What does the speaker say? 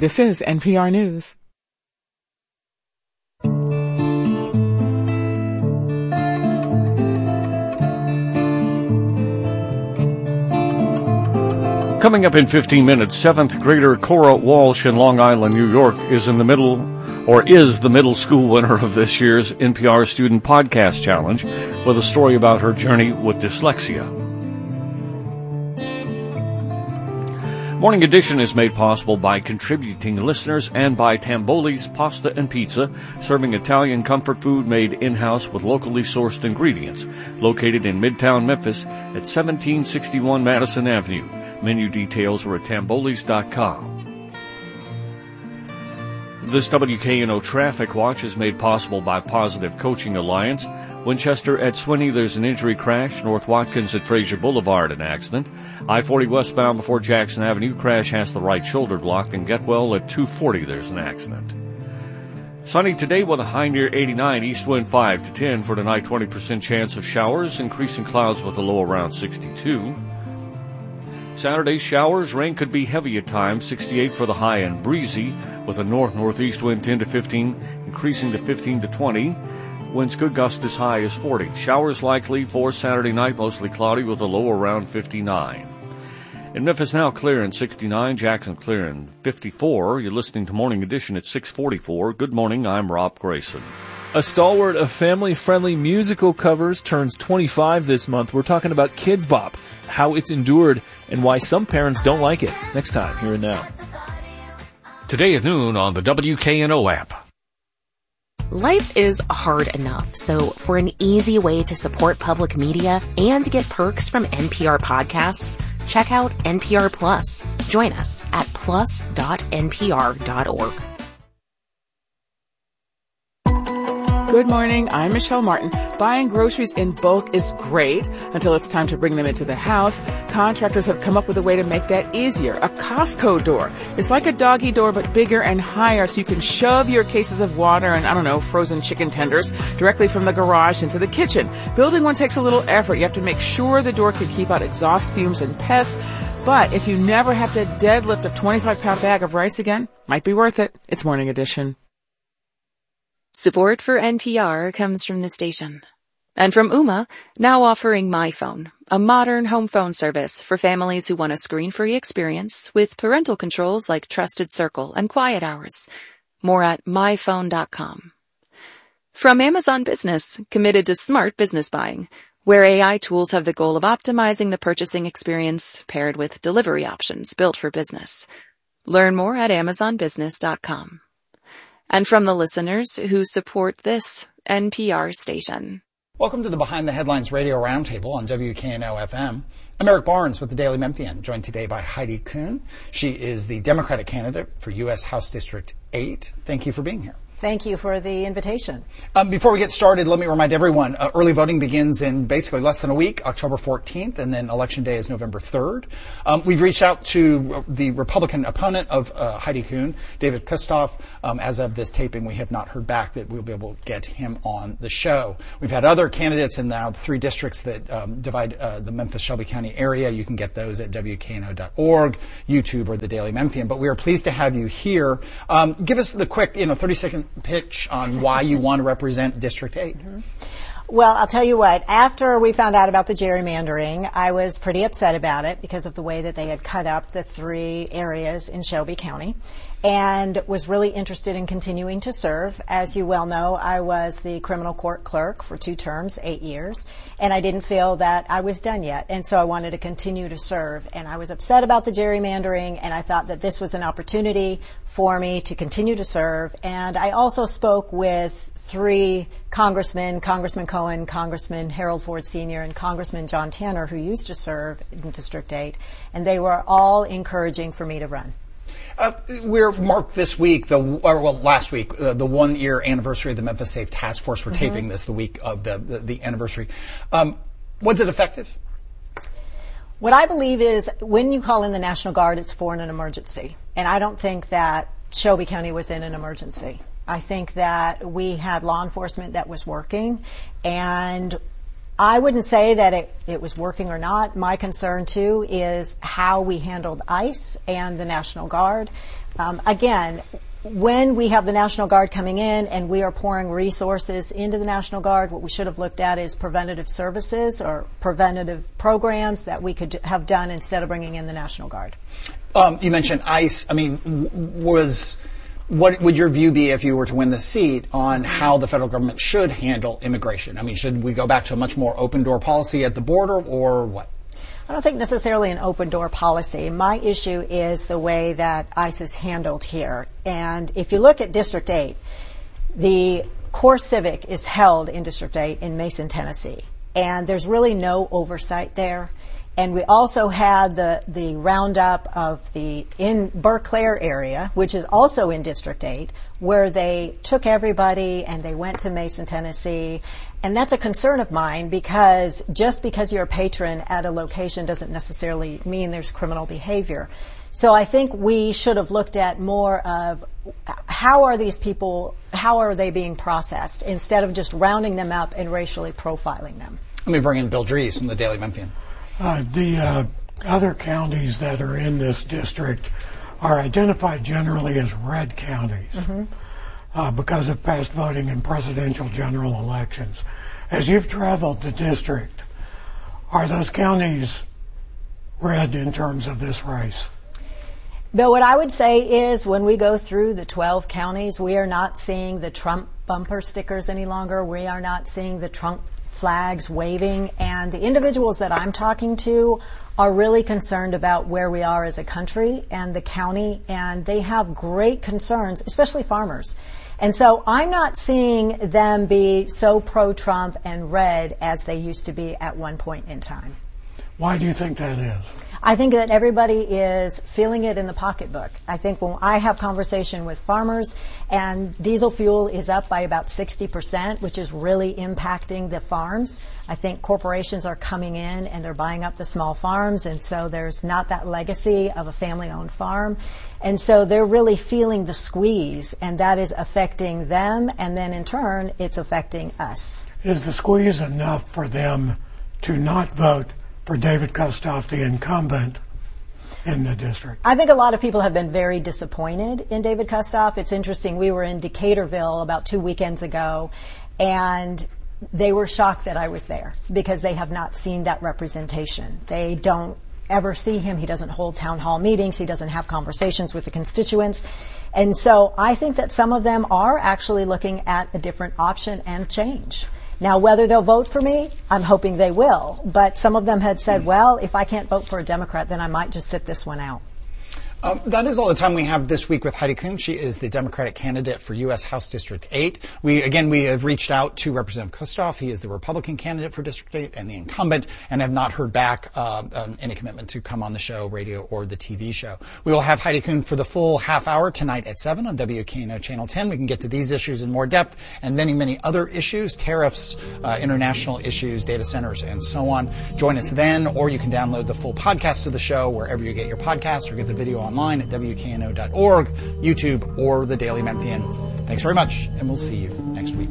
This is NPR News. Coming up in 15 minutes, 7th grader Cora Walsh in Long Island, New York is the middle school winner of this year's NPR Student Podcast Challenge with a story about her journey with dyslexia. Morning Edition is made possible by contributing listeners and by Tamboli's Pasta and Pizza, serving Italian comfort food made in-house with locally sourced ingredients, located in Midtown Memphis at 1761 Madison Avenue. Menu details are at tambolis.com. This WKNO Traffic Watch is made possible by Positive Coaching Alliance. Winchester at Swinney, there's an injury crash. North Watkins at Fraser Boulevard, an accident. I-40 westbound before Jackson Avenue, crash has the right shoulder blocked. And Getwell at 240, there's an accident. Sunny today with a high near 89, east wind 5 to 10. For tonight, 20% chance of showers, increasing clouds with a low around 62. Saturday, showers, rain could be heavy at times, 68 for the high and breezy, with a north-northeast wind 10 to 15, increasing to 15 to 20. Winds could gust as high as 40. Showers likely for Saturday night, mostly cloudy with a low around 59. In Memphis now clear in 69, Jackson clear in 54. You're listening to Morning Edition at 6:44. Good morning, I'm Rob Grayson. A stalwart of family-friendly musical covers turns 25 this month. We're talking about Kidz Bop, how it's endured, and why some parents don't like it. Next time, Here and Now. Today at noon on the WKNO app. Life is hard enough, so for an easy way to support public media and get perks from NPR podcasts, check out NPR Plus. Join us at plus.npr.org. Good morning, I'm Michelle Martin. Buying groceries in bulk is great until it's time to bring them into the house. Contractors have come up with a way to make that easier. A Costco door. It's like a doggy door, but bigger and higher, so you can shove your cases of water and, frozen chicken tenders directly from the garage into the kitchen. Building one takes a little effort. You have to make sure the door can keep out exhaust fumes and pests. But if you never have to deadlift a 25-pound bag of rice again, might be worth it. It's Morning Edition. Support for NPR comes from the station. And from Ooma, now offering MyPhone, a modern home phone service for families who want a screen-free experience with parental controls like Trusted Circle and Quiet Hours. More at myphone.com. From Amazon Business, committed to smart business buying, where AI tools have the goal of optimizing the purchasing experience paired with delivery options built for business. Learn more at amazonbusiness.com. And from the listeners who support this NPR station. Welcome to the Behind the Headlines Radio Roundtable on WKNO FM. I'm Eric Barnes with the Daily Memphian, joined today by Heidi Kuhn. She is the Democratic candidate for U.S. House District 8. Thank you for being here. Thank you for the invitation. Before we get started, let me remind everyone, early voting begins in basically less than a week, October 14th, and then Election Day is November 3rd. We've reached out to the Republican opponent of Heidi Kuhn, David Kustoff. As of this taping, we have not heard back that we'll be able to get him on the show. We've had other candidates in now 3 districts that divide the Memphis-Shelby County area. You can get those at WKNO.org, YouTube, or the Daily Memphian. But we are pleased to have you here. Give us the quick, 30-second pitch on why you want to represent District 8. Mm-hmm. Well, I'll tell you what, after we found out about the gerrymandering, I was pretty upset about it because of the way that they had cut up the 3 areas in Shelby County, and was really interested in continuing to serve. As you well know, I was the criminal court clerk for 2 terms, 8 years, and I didn't feel that I was done yet, and so I wanted to continue to serve. And I was upset about the gerrymandering, and I thought that this was an opportunity for me to continue to serve. And I also spoke with 3 congressmen, Congressman Cohen, Congressman Harold Ford Sr., and Congressman John Tanner, who used to serve in District 8, and they were all encouraging for me to run. We're marked this week, last week, the 1-year anniversary of the Memphis Safe Task Force. We're taping this the week of the anniversary. Was it effective? What I believe is when you call in the National Guard, it's for an emergency. And I don't think that Shelby County was in an emergency. I think that we had law enforcement that was working, and I wouldn't say that it was working or not. My concern, too, is how we handled ICE and the National Guard. Again, when we have the National Guard coming in and we are pouring resources into the National Guard, what we should have looked at is preventative services or preventative programs that we could have done instead of bringing in the National Guard. You mentioned ICE. I mean, what would your view be if you were to win the seat on how the federal government should handle immigration? I mean, should we go back to a much more open-door policy at the border, or what? I don't think necessarily an open-door policy. My issue is the way that ICE is handled here. And if you look at District 8, the core civic is held in District 8 in Mason, Tennessee. And there's really no oversight there. And we also had the roundup in Berkeley area, which is also in District 8, where they took everybody and they went to Mason, Tennessee. And that's a concern of mine because just because you're a patron at a location doesn't necessarily mean there's criminal behavior. So I think we should have looked at more of how are they being processed instead of just rounding them up and racially profiling them. Let me bring in Bill Dries from the Daily Memphian. The other counties that are in this district are identified generally as red counties because of past voting in presidential general elections. As you've traveled the district, are those counties red in terms of this race? Bill, what I would say is when we go through the 12 counties, we are not seeing the Trump bumper stickers any longer. We are not seeing the Trump flags waving, and the individuals that I'm talking to are really concerned about where we are as a country and the county, and they have great concerns, especially farmers. And so I'm not seeing them be so pro-Trump and red as they used to be at one point in time. Why do you think that is? I think that everybody is feeling it in the pocketbook. I think when I have conversation with farmers and diesel fuel is up by about 60%, which is really impacting the farms. I think corporations are coming in and they're buying up the small farms, and so there's not that legacy of a family-owned farm. And so they're really feeling the squeeze, and that is affecting them, and then in turn, it's affecting us. Is the squeeze enough for them to not vote for David Kustoff, the incumbent in the district? I think a lot of people have been very disappointed in David Kustoff. It's interesting. We were in Decaturville about 2 weekends ago, and they were shocked that I was there because they have not seen that representation. They don't ever see him. He doesn't hold town hall meetings. He doesn't have conversations with the constituents. And so I think that some of them are actually looking at a different option and change. Now, whether they'll vote for me, I'm hoping they will. But some of them had said, well, if I can't vote for a Democrat, then I might just sit this one out. That is all the time we have this week with Heidi Coon. She is the Democratic candidate for U.S. House District 8. We have reached out to Representative Kustoff. He is the Republican candidate for District 8 and the incumbent, and have not heard back any commitment to come on the show, radio, or the TV show. We will have Heidi Coon for the full half hour tonight at 7 on WKNO Channel 10. We can get to these issues in more depth and many, many other issues, tariffs, international issues, data centers, and so on. Join us then, or you can download the full podcast of the show wherever you get your podcasts, or get the video online at WKNO.org, YouTube, or the Daily Memphian. Thanks very much, and we'll see you next week.